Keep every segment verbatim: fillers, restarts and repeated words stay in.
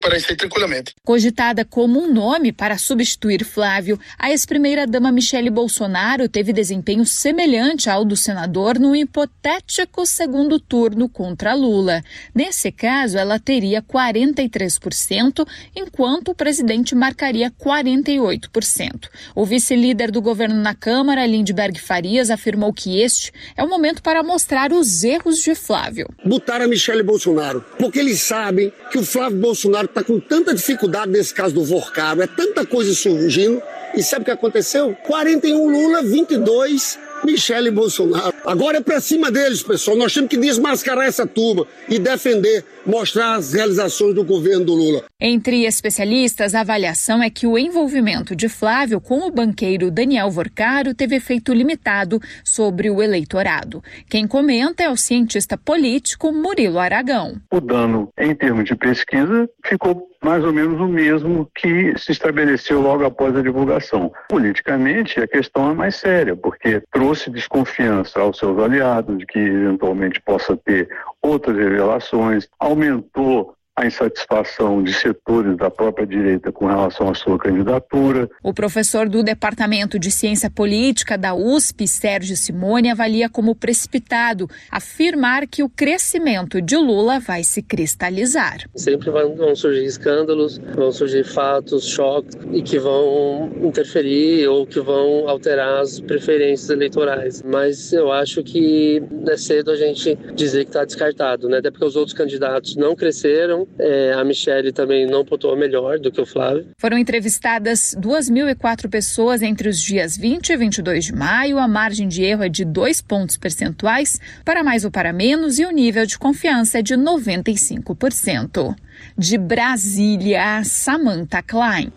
para sair tranquilamente. Cogitada como um nome para substituir Flávio, a ex-primeira-dama Michele Bolsonaro teve desempenho semelhante ao do senador no hipotético segundo turno contra Lula. Nesse caso, ela teria quarenta e três por cento, enquanto o presidente marcaria quarenta e oito por cento. O vice-líder do governo na Câmara, Lindbergh Farias, afirmou que este é o momento para mostrar os erros de Flávio. Botaram a Michele Bolsonaro, porque eles sabem que o Flávio Bolsonaro está com tanta dificuldade nesse caso do Vorcaro, é tanta coisa surgindo, e sabe o que aconteceu? quarenta e um Lula, vinte e dois Michele Bolsonaro. Agora é pra cima deles, pessoal. Nós temos que desmascarar essa turma e defender, mostrar as realizações do governo do Lula. Entre especialistas, a avaliação é que o envolvimento de Flávio com o banqueiro Daniel Vorcaro teve efeito limitado sobre o eleitorado. Quem comenta é o cientista político Murilo Aragão. O dano em termos de pesquisa ficou mais ou menos o mesmo que se estabeleceu logo após a divulgação. Politicamente, a questão é mais séria, porque trouxe desconfiança aos seus aliados de que eventualmente possa ter outras revelações, aumentou a insatisfação de setores da própria direita com relação à sua candidatura. O professor do Departamento de Ciência Política da U S P, Sérgio Simone, avalia como precipitado afirmar que o crescimento de Lula vai se cristalizar. Sempre vão surgir escândalos, vão surgir fatos, choques, e que vão interferir ou que vão alterar as preferências eleitorais. Mas eu acho que é cedo a gente dizer que está descartado, né? Até porque os outros candidatos não cresceram. É, a Michele também não pontuou melhor do que o Flávio. Foram entrevistadas duas mil e quatro pessoas entre os dias vinte e vinte e dois de maio. A margem de erro é de dois pontos percentuais, para mais ou para menos, e o nível de confiança é de noventa e cinco por cento. De Brasília, Samantha Klein.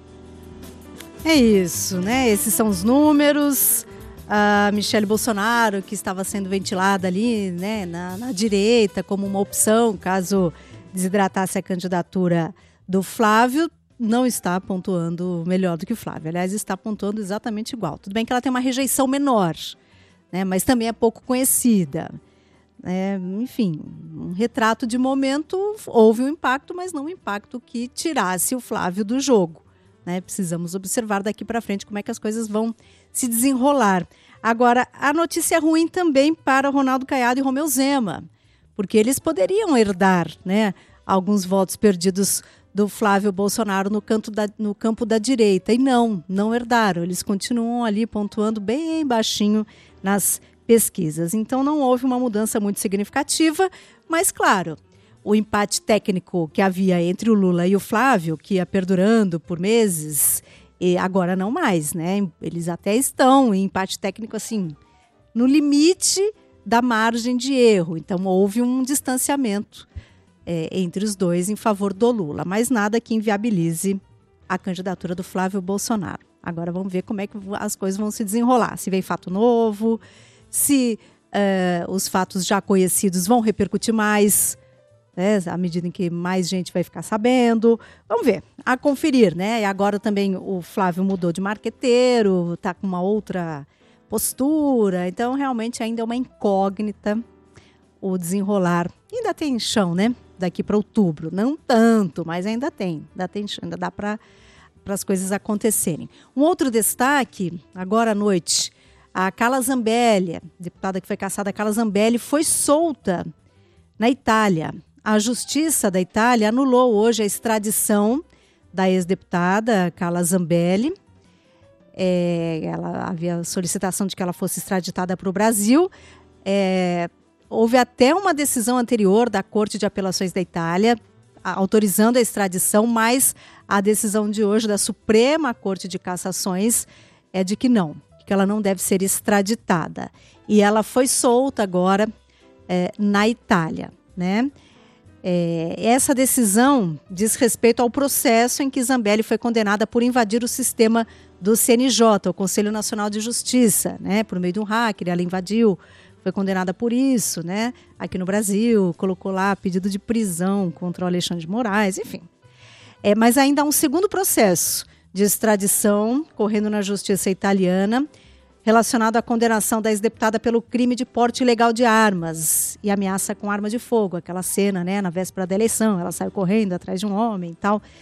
É isso, né? Esses são os números. A Michele Bolsonaro, que estava sendo ventilada ali, né, na, na direita como uma opção, caso desidratasse a candidatura do Flávio, não está pontuando melhor do que o Flávio. Aliás, está pontuando exatamente igual. Tudo bem que ela tem uma rejeição menor, né, mas também é pouco conhecida. É, enfim, um retrato de momento, houve um impacto, mas não um impacto que tirasse o Flávio do jogo. Né? Precisamos observar daqui para frente como é que as coisas vão se desenrolar. Agora, a notícia ruim também para Ronaldo Caiado e Romeu Zema, porque eles poderiam herdar, né, alguns votos perdidos do Flávio Bolsonaro no, canto da, no campo da direita. E não, não herdaram. Eles continuam ali pontuando bem baixinho nas pesquisas. Então não houve uma mudança muito significativa, mas claro, o empate técnico que havia entre o Lula e o Flávio, que ia perdurando por meses, e agora não mais, né? Eles até estão em empate técnico assim, no limite da margem de erro. Então houve um distanciamento é, entre os dois em favor do Lula, mas nada que inviabilize a candidatura do Flávio Bolsonaro. Agora vamos ver como é que as coisas vão se desenrolar, se vem fato novo, se uh, os fatos já conhecidos vão repercutir mais, né, à medida em que mais gente vai ficar sabendo. Vamos ver, a conferir, né? E agora também o Flávio mudou de marqueteiro, está com uma outra postura, então realmente ainda é uma incógnita o desenrolar. Ainda tem chão, né? Daqui para outubro, não tanto, mas ainda tem, ainda tem chão, ainda dá para as coisas acontecerem. Um outro destaque, agora à noite, a Carla Zambelli, deputada que foi cassada, a Carla Zambelli, foi solta na Itália. A Justiça da Itália anulou hoje a extradição da ex-deputada Carla Zambelli. É, ela havia solicitação de que ela fosse extraditada para o Brasil. É, houve até uma decisão anterior da Corte de Apelações da Itália autorizando a extradição, mas a decisão de hoje da Suprema Corte de Cassações é de que não, que ela não deve ser extraditada. E ela foi solta agora é, na Itália, né? É, essa decisão diz respeito ao processo em que Zambelli foi condenada por invadir o sistema do C N J, o Conselho Nacional de Justiça, né? Por meio de um hacker, ela invadiu, foi condenada por isso, né? Aqui no Brasil, colocou lá pedido de prisão contra o Alexandre de Moraes, enfim. É, mas ainda há um segundo processo de extradição correndo na justiça italiana, relacionado à condenação da ex-deputada pelo crime de porte ilegal de armas e ameaça com arma de fogo. Aquela cena, né, na véspera da eleição, ela saiu correndo atrás de um homem e tal.